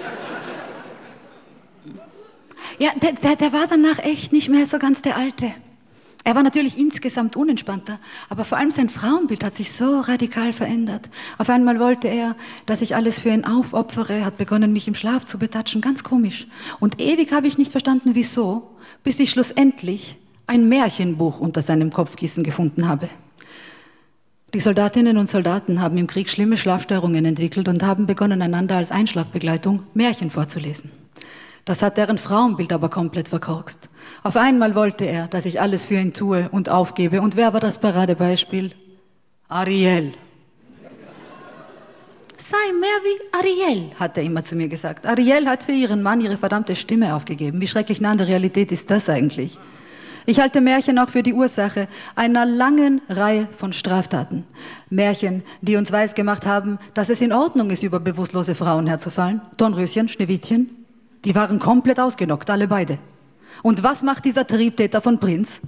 Ja, der war danach echt nicht mehr so ganz der Alte. Er war natürlich insgesamt unentspannter, aber vor allem sein Frauenbild hat sich so radikal verändert. Auf einmal wollte er, dass ich alles für ihn aufopfere, hat begonnen, mich im Schlaf zu betatschen, ganz komisch. Und ewig habe ich nicht verstanden, wieso, bis ich schlussendlich ein Märchenbuch unter seinem Kopfkissen gefunden habe. Die Soldatinnen und Soldaten haben im Krieg schlimme Schlafstörungen entwickelt und haben begonnen, einander als Einschlafbegleitung Märchen vorzulesen. Das hat deren Frauenbild aber komplett verkorkst. Auf einmal wollte er, dass ich alles für ihn tue und aufgebe. Und wer war das Paradebeispiel? Ariel. Sei mehr wie Ariel, hat er immer zu mir gesagt. Ariel hat für ihren Mann ihre verdammte Stimme aufgegeben. Wie schrecklich nah an der Realität ist das eigentlich? Ich halte Märchen auch für die Ursache einer langen Reihe von Straftaten. Märchen, die uns weisgemacht haben, dass es in Ordnung ist, über bewusstlose Frauen herzufallen. Dornröschen, Schneewittchen. Die waren komplett ausgenockt, alle beide. Und was macht dieser Triebtäter von Prinz?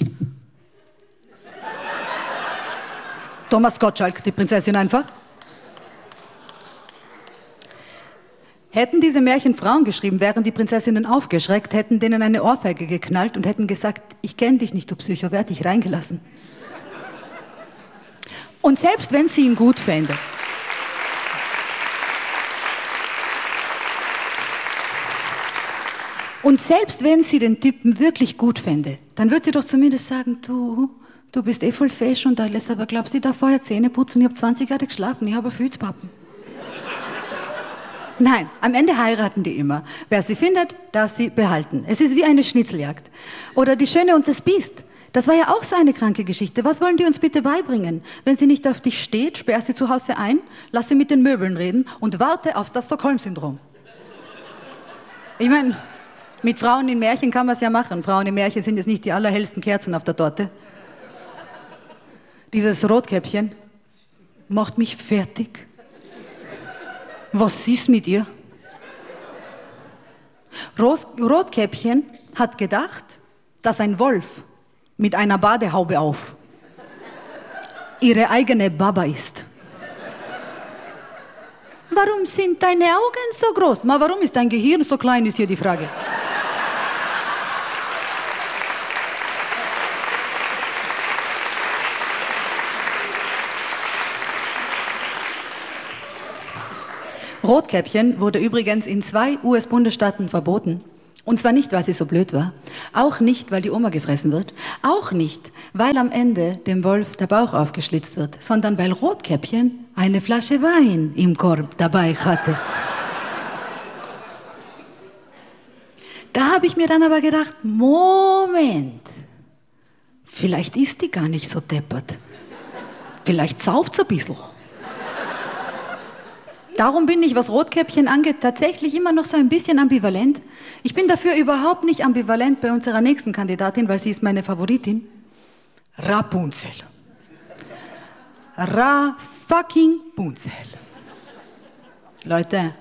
Thomas Gottschalk, die Prinzessin einfach. Hätten diese Märchen Frauen geschrieben, wären die Prinzessinnen aufgeschreckt, hätten denen eine Ohrfeige geknallt und hätten gesagt, ich kenne dich nicht, du Psycho, wer hat dich reingelassen? Und selbst wenn sie ihn gut fände, und selbst wenn sie den Typen wirklich gut fände, dann würde sie doch zumindest sagen, du bist voll fesch und alles, aber glaubst du, ich darf vorher Zähne putzen, ich habe 20 Jahre geschlafen, ich habe Füßpappen. Nein, am Ende heiraten die immer. Wer sie findet, darf sie behalten. Es ist wie eine Schnitzeljagd. Oder die Schöne und das Biest. Das war ja auch so eine kranke Geschichte. Was wollen die uns bitte beibringen? Wenn sie nicht auf dich steht, sperr sie zu Hause ein, lass sie mit den Möbeln reden und warte auf das Stockholm-Syndrom. Ich meine, mit Frauen in Märchen kann man es ja machen. Frauen in Märchen sind jetzt nicht die allerhellsten Kerzen auf der Torte. Dieses Rotkäppchen macht mich fertig. Was ist mit ihr? Rotkäppchen hat gedacht, dass ein Wolf mit einer Badehaube auf ihre eigene Baba ist. Warum sind deine Augen so groß? Warum ist dein Gehirn so klein, ist hier die Frage. Rotkäppchen wurde übrigens in 2 US-Bundesstaaten verboten. Und zwar nicht, weil sie so blöd war, auch nicht, weil die Oma gefressen wird, auch nicht, weil am Ende dem Wolf der Bauch aufgeschlitzt wird, sondern weil Rotkäppchen eine Flasche Wein im Korb dabei hatte. Da habe ich mir dann aber gedacht, Moment, vielleicht ist die gar nicht so deppert. Vielleicht sauft's ein bisschen. Darum bin ich, was Rotkäppchen angeht, tatsächlich immer noch so ein bisschen ambivalent. Ich bin dafür überhaupt nicht ambivalent bei unserer nächsten Kandidatin, weil sie ist meine Favoritin. Rapunzel. Ra-fucking-Punzel. Leute,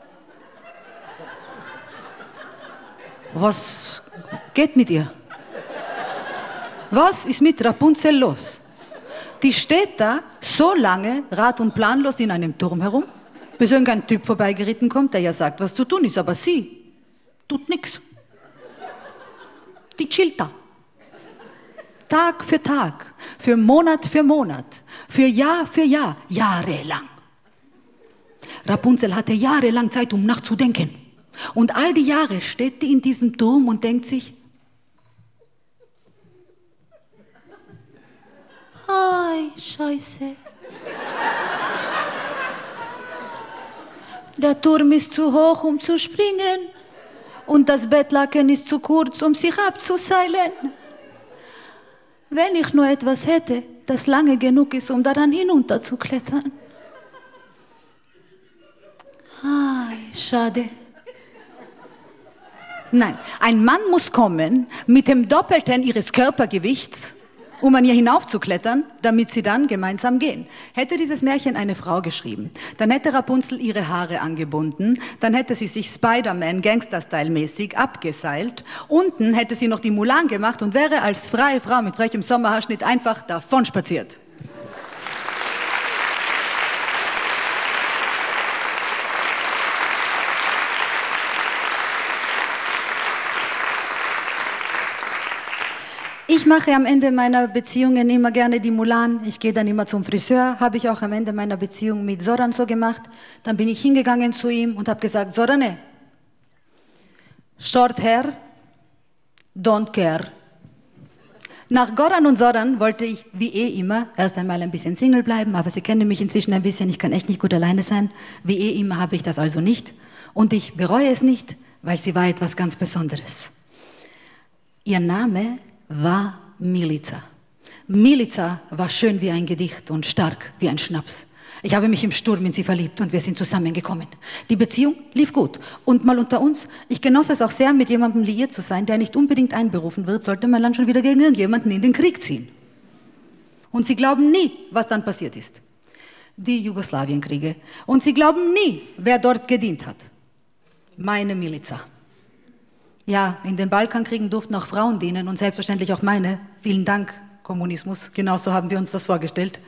was geht mit ihr? Was ist mit Rapunzel los? Die steht da so lange rat- und planlos in einem Turm herum, bis irgendein Typ vorbeigeritten kommt, der ja sagt, was zu tun ist, aber sie tut nichts. Die chillt da. Tag für Tag, für Monat, für Jahr, jahrelang. Rapunzel hatte jahrelang Zeit, um nachzudenken. Und all die Jahre steht die in diesem Turm und denkt sich, Ei, Scheiße. Der Turm ist zu hoch, um zu springen. Und das Bettlaken ist zu kurz, um sich abzuseilen. Wenn ich nur etwas hätte, das lange genug ist, um daran hinunterzuklettern. Ei, schade. Nein, ein Mann muss kommen mit dem Doppelten ihres Körpergewichts, um an ihr hinaufzuklettern, damit sie dann gemeinsam gehen. Hätte dieses Märchen eine Frau geschrieben, dann hätte Rapunzel ihre Haare angebunden, dann hätte sie sich Spider-Man Gangster-Style-mäßig abgeseilt, unten hätte sie noch die Mulan gemacht und wäre als freie Frau mit frechem Sommerhaarschnitt einfach davon spaziert. Ich mache am Ende meiner Beziehungen immer gerne die Mulan. Ich gehe dann immer zum Friseur. Habe ich auch am Ende meiner Beziehung mit Zoran so gemacht. Dann bin ich hingegangen zu ihm und habe gesagt, Zorane, short hair, don't care. Nach Goran und Zoran wollte ich, wie immer, erst einmal ein bisschen Single bleiben, aber Sie kennen mich inzwischen ein bisschen, ich kann echt nicht gut alleine sein. Wie immer habe ich das also nicht. Und ich bereue es nicht, weil sie war etwas ganz Besonderes. Ihr Name war Milica. Milica war schön wie ein Gedicht und stark wie ein Schnaps. Ich habe mich im Sturm in sie verliebt und wir sind zusammengekommen. Die Beziehung lief gut. Und mal unter uns, ich genoss es auch sehr, mit jemandem liiert zu sein, der nicht unbedingt einberufen wird, sollte mein Land schon wieder gegen irgendjemanden in den Krieg ziehen. Und Sie glauben nie, was dann passiert ist. Die Jugoslawienkriege. Und Sie glauben nie, wer dort gedient hat. Meine Milica. Ja, in den Balkankriegen durften auch Frauen dienen und selbstverständlich auch meine. Vielen Dank, Kommunismus. Genauso haben wir uns das vorgestellt.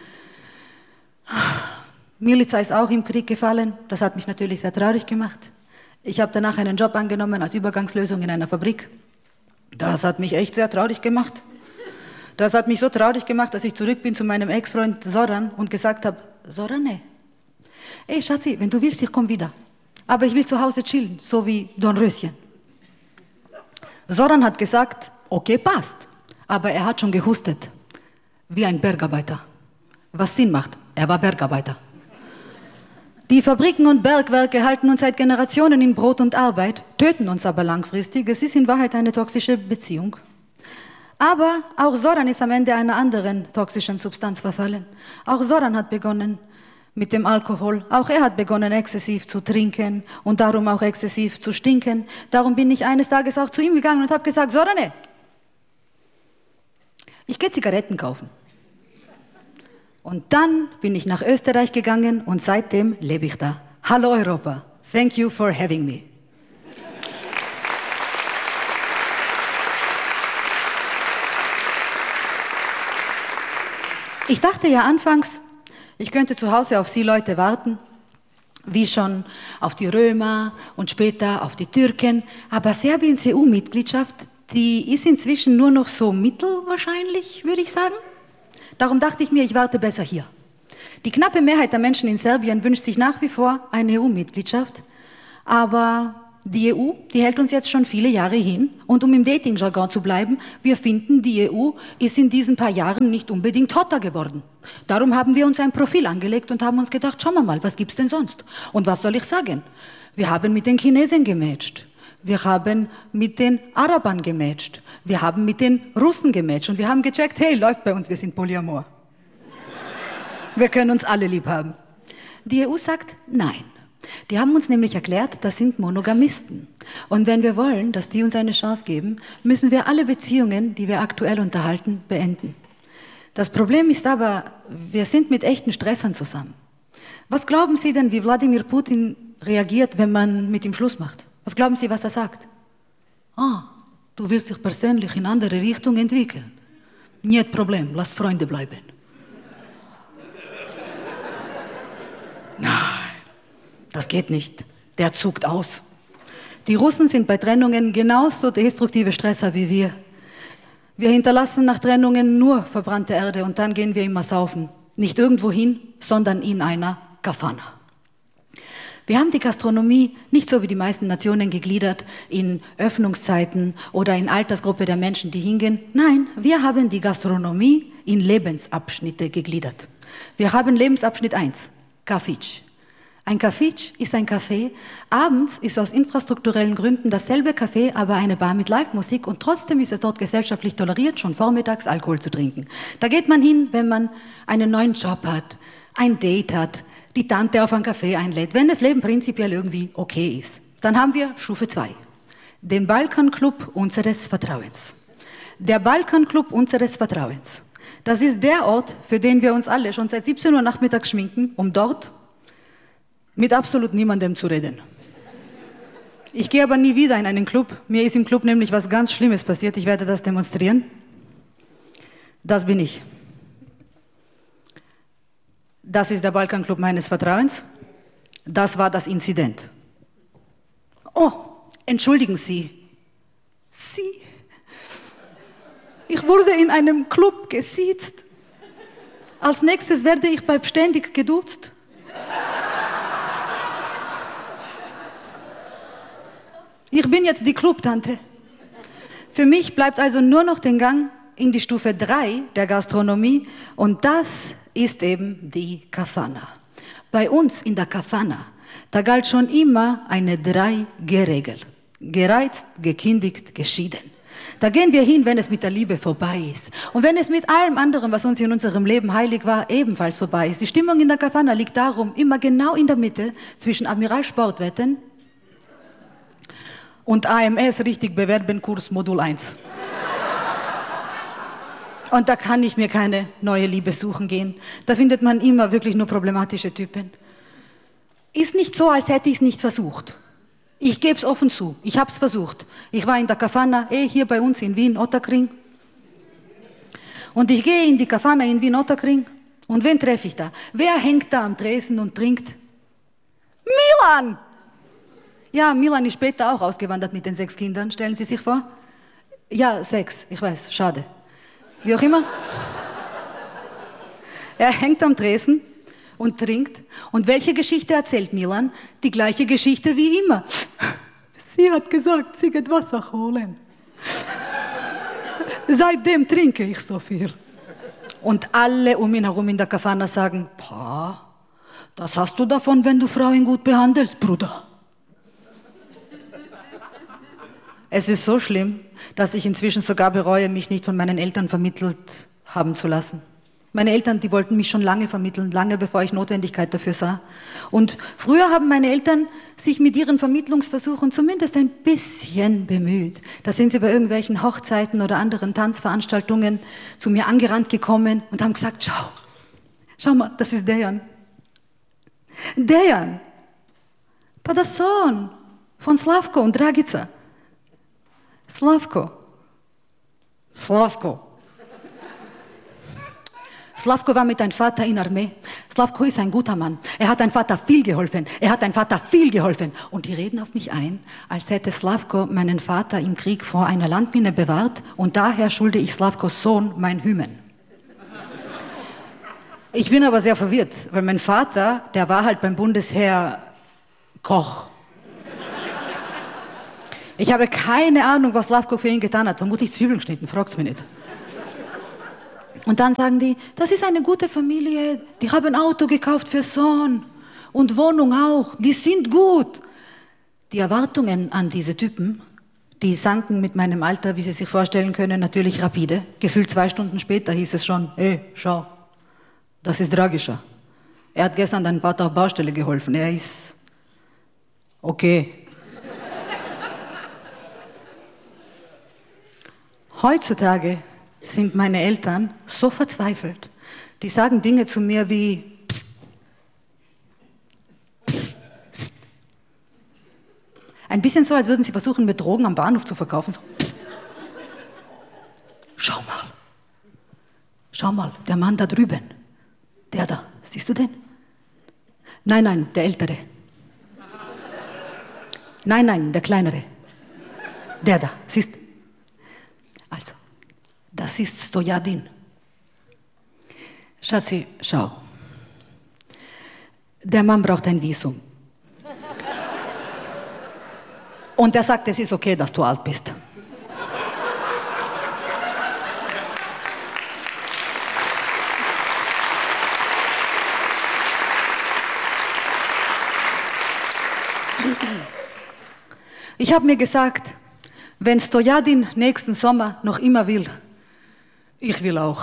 Milica ist auch im Krieg gefallen. Das hat mich natürlich sehr traurig gemacht. Ich habe danach einen Job angenommen als Übergangslösung in einer Fabrik. Das hat mich echt sehr traurig gemacht. Das hat mich so traurig gemacht, dass ich zurück bin zu meinem Ex-Freund Zoran und gesagt habe, Zorane, ey Schatzi, wenn du willst, ich komm wieder. Aber ich will zu Hause chillen, so wie Dornröschen. Zoran hat gesagt, okay, passt. Aber er hat schon gehustet, wie ein Bergarbeiter. Was Sinn macht, er war Bergarbeiter. Die Fabriken und Bergwerke halten uns seit Generationen in Brot und Arbeit, töten uns aber langfristig. Es ist in Wahrheit eine toxische Beziehung. Aber auch Zoran ist am Ende einer anderen toxischen Substanz verfallen. Auch Zoran hat begonnen mit dem Alkohol. Auch er hat begonnen, exzessiv zu trinken und darum auch exzessiv zu stinken. Darum bin ich eines Tages auch zu ihm gegangen und habe gesagt, Zorane, ich gehe Zigaretten kaufen. Und dann bin ich nach Österreich gegangen und seitdem lebe ich da. Hallo Europa, thank you for having me. Ich dachte ja anfangs, ich könnte zu Hause auf Sie Leute warten, wie schon auf die Römer und später auf die Türken. Aber Serbiens EU-Mitgliedschaft, die ist inzwischen nur noch so mittel wahrscheinlich, würde ich sagen. Darum dachte ich mir, ich warte besser hier. Die knappe Mehrheit der Menschen in Serbien wünscht sich nach wie vor eine EU-Mitgliedschaft, aber die EU, die hält uns jetzt schon viele Jahre hin. Und um im Dating-Jargon zu bleiben, wir finden, die EU ist in diesen paar Jahren nicht unbedingt hotter geworden. Darum haben wir uns ein Profil angelegt und haben uns gedacht, schauen wir mal, was gibt's denn sonst? Und was soll ich sagen? Wir haben mit den Chinesen gematcht. Wir haben mit den Arabern gematcht. Wir haben mit den Russen gematcht. Und wir haben gecheckt, hey, läuft bei uns, wir sind Polyamor. Wir können uns alle lieb haben. Die EU sagt nein. Die haben uns nämlich erklärt, das sind Monogamisten. Und wenn wir wollen, dass die uns eine Chance geben, müssen wir alle Beziehungen, die wir aktuell unterhalten, beenden. Das Problem ist aber, wir sind mit echten Stressern zusammen. Was glauben Sie denn, wie Wladimir Putin reagiert, wenn man mit ihm Schluss macht? Was glauben Sie, was er sagt? Du willst dich persönlich in andere Richtung entwickeln. Nicht Problem, lass Freunde bleiben. Nein. Das geht nicht. Der zuckt aus. Die Russen sind bei Trennungen genauso destruktive Stresser wie wir. Wir hinterlassen nach Trennungen nur verbrannte Erde und dann gehen wir immer saufen. Nicht irgendwo hin, sondern in einer Kafana. Wir haben die Gastronomie nicht so wie die meisten Nationen gegliedert in Öffnungszeiten oder in Altersgruppe der Menschen, die hingehen. Nein, wir haben die Gastronomie in Lebensabschnitte gegliedert. Wir haben Lebensabschnitt 1, Kafic. Ein Kafic ist ein Café. Abends ist aus infrastrukturellen Gründen dasselbe Café, aber eine Bar mit Live-Musik und trotzdem ist es dort gesellschaftlich toleriert, schon vormittags Alkohol zu trinken. Da geht man hin, wenn man einen neuen Job hat, ein Date hat, die Tante auf einen Kaffee einlädt, wenn das Leben prinzipiell irgendwie okay ist. Dann haben wir Stufe 2, den Balkanclub unseres Vertrauens. Der Balkanclub unseres Vertrauens. Das ist der Ort, für den wir uns alle schon seit 17 Uhr nachmittags schminken, um dort mit absolut niemandem zu reden. Ich gehe aber nie wieder in einen Club. Mir ist im Club nämlich was ganz Schlimmes passiert. Ich werde das demonstrieren. Das bin ich. Das ist der Balkanclub meines Vertrauens. Das war das Inzident. Oh, entschuldigen Sie. Sie? Ich wurde in einem Club gesiezt. Als nächstes werde ich bei ständig geduzt. Ich bin jetzt die Clubtante. Für mich bleibt also nur noch den Gang in die Stufe 3 der Gastronomie und das ist eben die Kafana. Bei uns in der Kafana, da galt schon immer eine 3G-Regel. Gereizt, gekündigt, geschieden. Da gehen wir hin, wenn es mit der Liebe vorbei ist. Und wenn es mit allem anderen, was uns in unserem Leben heilig war, ebenfalls vorbei ist. Die Stimmung in der Kafana liegt darum immer genau in der Mitte zwischen Admiral Sportwetten und AMS, richtig bewerben, Kurs Modul 1. Und da kann ich mir keine neue Liebe suchen gehen. Da findet man immer wirklich nur problematische Typen. Ist nicht so, als hätte ich es nicht versucht. Ich gebe es offen zu, ich habe es versucht. Ich war in der Kafana, hier bei uns in Wien, Ottakring. Und ich gehe in die Kafana in Wien, Ottakring. Und wen treffe ich da? Wer hängt da am Tresen und trinkt? Milan! Ja, Milan ist später auch ausgewandert mit den 6 Kindern, stellen Sie sich vor. Ja, 6, ich weiß, schade. Wie auch immer. Er hängt am Tresen und trinkt. Und welche Geschichte erzählt Milan? Die gleiche Geschichte wie immer. Sie hat gesagt, sie geht Wasser holen. Seitdem trinke ich so viel. Und alle um ihn herum in der Kafana sagen, Pa, das hast du davon, wenn du Frauen gut behandelst, Bruder. Es ist so schlimm, dass ich inzwischen sogar bereue, mich nicht von meinen Eltern vermittelt haben zu lassen. Meine Eltern, die wollten mich schon lange vermitteln, lange bevor ich Notwendigkeit dafür sah. Und früher haben meine Eltern sich mit ihren Vermittlungsversuchen zumindest ein bisschen bemüht. Da sind sie bei irgendwelchen Hochzeiten oder anderen Tanzveranstaltungen zu mir angerannt gekommen und haben gesagt, schau mal, das ist Dejan. Dejan, pa der Sohn von Slavko und Dragica. Slavko war mit deinem Vater in der Armee. Slavko ist ein guter Mann. Er hat deinem Vater viel geholfen. Und die reden auf mich ein, als hätte Slavko meinen Vater im Krieg vor einer Landmine bewahrt und daher schulde ich Slavkos Sohn mein Hymen. Ich bin aber sehr verwirrt, weil mein Vater, der war halt beim Bundesheer Koch. Ich habe keine Ahnung, was Slavko für ihn getan hat. Vermutlich Zwiebeln geschnitten, fragt's mich nicht. Und dann sagen die, das ist eine gute Familie, die haben ein Auto gekauft für Sohn und Wohnung auch, die sind gut. Die Erwartungen an diese Typen, die sanken mit meinem Alter, wie Sie sich vorstellen können, natürlich rapide. Gefühlt 2 Stunden später hieß es schon, hey, schau, das ist tragischer. Er hat gestern deinem Vater auf Baustelle geholfen, er ist okay. Heutzutage sind meine Eltern so verzweifelt. Die sagen Dinge zu mir wie psst, psst, psst. Ein bisschen so, als würden sie versuchen, mir Drogen am Bahnhof zu verkaufen. So, psst. Schau mal, der Mann da drüben. Der da, siehst du den? Nein, der Ältere. Nein, der Kleinere. Der da, siehst du? Also, das ist Stojadin. Schatzi, schau. Der Mann braucht ein Visum. Und er sagt, es ist okay, dass du alt bist. Ich habe mir gesagt, wenn Stojadin nächsten Sommer noch immer will, ich will auch.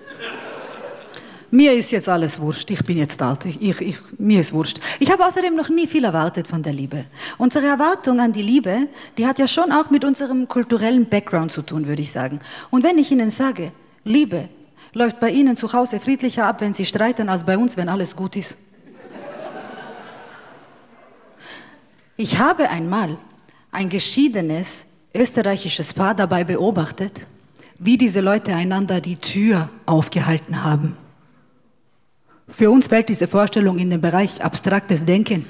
Mir ist jetzt alles wurscht, ich bin jetzt alt, mir ist wurscht. Ich habe außerdem noch nie viel erwartet von der Liebe. Unsere Erwartung an die Liebe, die hat ja schon auch mit unserem kulturellen Background zu tun, würde ich sagen. Und wenn ich Ihnen sage, Liebe läuft bei Ihnen zu Hause friedlicher ab, wenn Sie streiten, als bei uns, wenn alles gut ist. Ich habe einmal ein geschiedenes österreichisches Paar dabei beobachtet, wie diese Leute einander die Tür aufgehalten haben. Für uns fällt diese Vorstellung in den Bereich abstraktes Denken.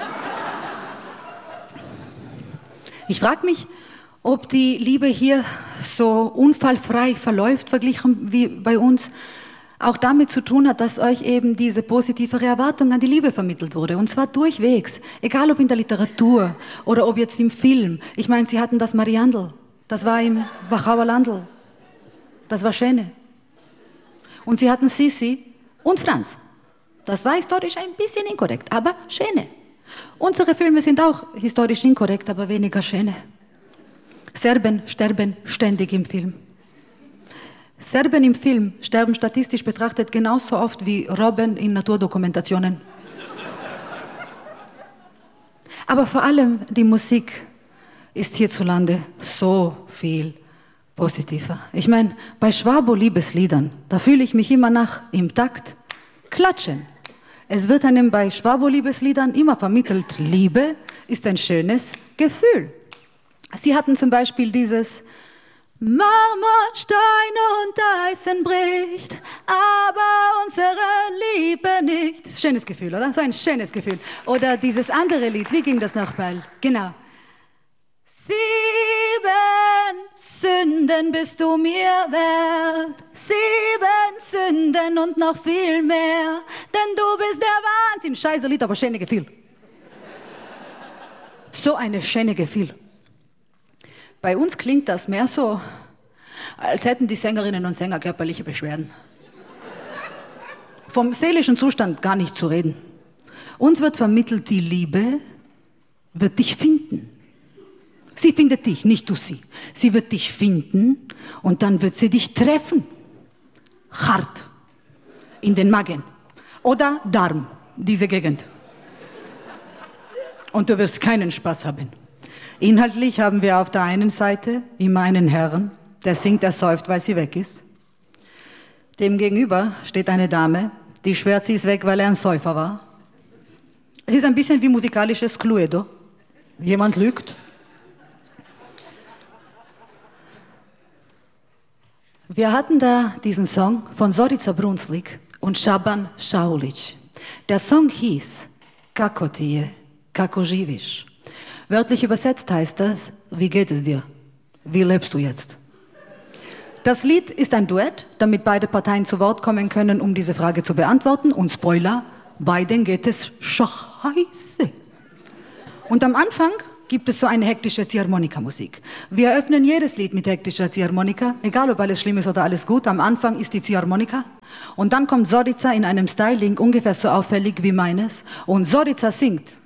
Ich frage mich, ob die Liebe hier so unfallfrei verläuft, verglichen wie bei uns, auch damit zu tun hat, dass euch eben diese positivere Erwartung an die Liebe vermittelt wurde. Und zwar durchwegs. Egal ob in der Literatur oder ob jetzt im Film. Ich meine, Sie hatten das Mariandl. Das war im Wachauer Landl. Das war Schöne. Und Sie hatten Sissi und Franz. Das war historisch ein bisschen inkorrekt, aber Schöne. Unsere Filme sind auch historisch inkorrekt, aber weniger Schöne. Serben sterben ständig im Film. Serben im Film sterben statistisch betrachtet genauso oft wie Robben in Naturdokumentationen. Aber vor allem die Musik ist hierzulande so viel positiver. Ich meine, bei Schwabo-Liebesliedern, da fühle ich mich immer nach im Takt klatschen. Es wird einem bei Schwabo-Liebesliedern immer vermittelt, Liebe ist ein schönes Gefühl. Sie hatten zum Beispiel dieses Marmorsteine und Eisen bricht, aber unsere Liebe nicht. Schönes Gefühl, oder? So ein schönes Gefühl. Oder dieses andere Lied, wie ging das nochmal? Genau. 7 Sünden bist du mir wert, 7 Sünden und noch viel mehr, denn du bist der Wahnsinn. Scheiße Lied, aber schönes Gefühl. So eine schöne Gefühl. Bei uns klingt das mehr so, als hätten die Sängerinnen und Sänger körperliche Beschwerden. Vom seelischen Zustand gar nicht zu reden. Uns wird vermittelt, die Liebe wird dich finden. Sie findet dich, nicht du sie. Sie wird dich finden und dann wird sie dich treffen. Hart. In den Magen. Oder Darm, diese Gegend. Und du wirst keinen Spaß haben. Inhaltlich haben wir auf der einen Seite immer einen Herrn, der singt, er säuft, weil sie weg ist. Dem gegenüber steht eine Dame, die schwört, sie ist weg, weil er ein Säufer war. Es ist ein bisschen wie musikalisches Cluedo. Jemand lügt. Wir hatten da diesen Song von Zorica Brunslik und Schaban Šaulić. Der Song hieß Kako ti je, kako živiš. Wörtlich übersetzt heißt das, wie geht es dir? Wie lebst du jetzt? Das Lied ist ein Duett, damit beide Parteien zu Wort kommen können, um diese Frage zu beantworten. Und Spoiler, beiden geht es scheiße. Und am Anfang gibt es so eine hektische Ziehharmonika-Musik. Wir eröffnen jedes Lied mit hektischer Ziehharmonika, egal ob alles schlimm ist oder alles gut. Am Anfang ist die Ziehharmonika und dann kommt Zorica in einem Styling ungefähr so auffällig wie meines und Zorica singt.